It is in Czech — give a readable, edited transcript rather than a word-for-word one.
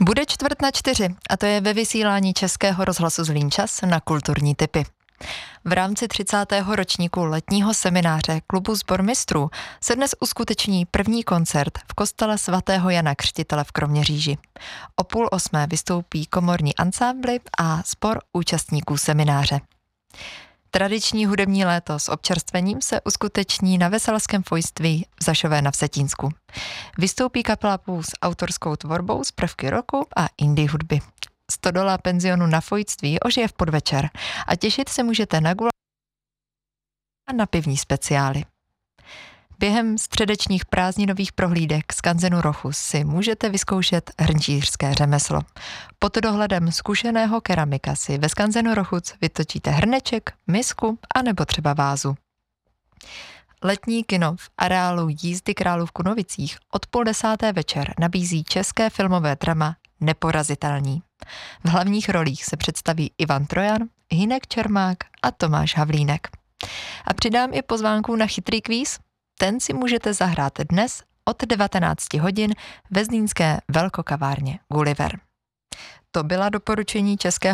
Bude 3:45 a to je ve vysílání Českého rozhlasu Zlín čas na kulturní tipy. V rámci 30. ročníku letního semináře klubu Sbormistrů se dnes uskuteční první koncert v kostele svatého Jana Křtitele v Kroměříži. O 7:30 vystoupí komorní ansámbly a sbor účastníků semináře. Tradiční hudební léto s občerstvením se uskuteční na Veselském fojství v Zašové na Vsetínsku. Vystoupí kapela Pů s autorskou tvorbou z prvky roku a indie hudby. Stodola penzionu na Fojství ožije v podvečer a těšit se můžete na gula a na pivní speciály. Během středečních prázdninových prohlídek z kanzenu Rochus si můžete vyzkoušet hrnčířské řemeslo. Pod dohledem zkušeného keramika si ve skanzenu Rochus vytočíte hrneček, misku a nebo třeba vázu. Letní kino v areálu Jízdy králů v Kunovicích od 9:30 večer nabízí české filmové drama Neporazitelní. V hlavních rolích se představí Ivan Trojan, Hynek Čermák a Tomáš Havlínek. A přidám i pozvánku na chytrý kvíz. Ten si můžete zahrát dnes od 19 hodin ve zlínské velkokavárně Gulliver. To byla doporučení Českého